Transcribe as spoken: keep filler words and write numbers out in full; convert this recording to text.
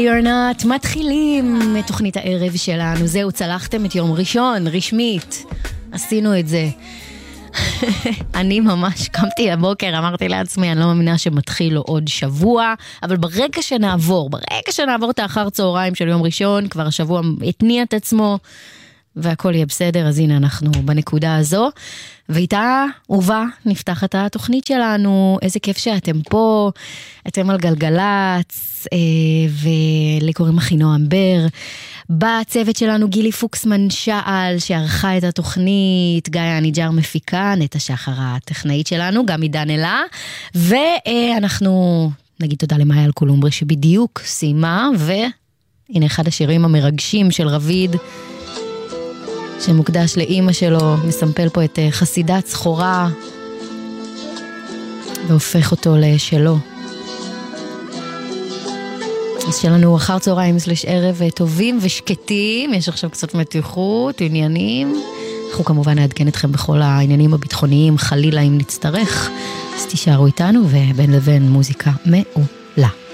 You're not, מתחילים את תוכנית הערב שלנו. זהו, צלחתם את יום ראשון, רשמית. עשינו את זה. אני ממש קמתי הבוקר, אמרתי לעצמי, אני לא מאמינה שמתחיל לו עוד שבוע, אבל ברגע שנעבור, ברגע שנעבור את האחר צהריים של יום ראשון, כבר השבוע התניע את עצמו, והכל יהיה בסדר, אז הנה אנחנו בנקודה הזו, ואיתה ובה נפתח את התוכנית שלנו. איזה כיף שאתם פה, אתם על גלגלץ, ולקוראים אחינועם בר, בצוות שלנו גילי פוקסמן שעל, שערכה את התוכנית, גיא הניג'ר מפיקה, נטע שחר הטכנאית שלנו, גם עידן אלה, ואנחנו נגיד תודה למאיה אלקולומברי שבדיוק סיימה, והנה אחד השירים המרגשים של רביד, שמוקדש לאימא שלו, מסמפל פה את חסידת סחורה, והופך אותו לשלו. אז שלנו אחר צהריים סלש ערב טובים ושקטים, יש עכשיו קצת מתיחות, עניינים. אנחנו כמובן נעדכן אתכם בכל העניינים הביטחוניים, חלילה אם נצטרך, אז תישארו איתנו, ובין לבין מוזיקה מעולה.